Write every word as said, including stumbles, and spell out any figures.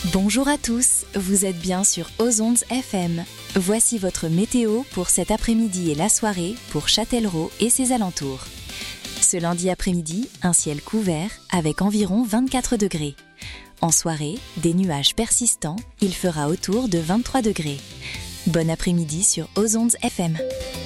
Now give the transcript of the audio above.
Bonjour à tous, vous êtes bien sur Ozons F M. Voici votre météo pour cet après-midi et la soirée pour Châtellerault et ses alentours. Ce lundi après-midi, un ciel couvert avec environ vingt-quatre degrés. En soirée, des nuages persistants, il fera autour de vingt-trois degrés. Bon après-midi sur Ozons F M.